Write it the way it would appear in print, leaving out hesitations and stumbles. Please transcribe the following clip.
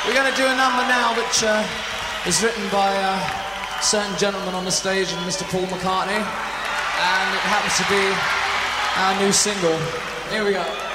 We're going to do a number now which is written by a certain gentleman on the stage, Mr. Paul McCartney, and it happens to be our new single. Here we go.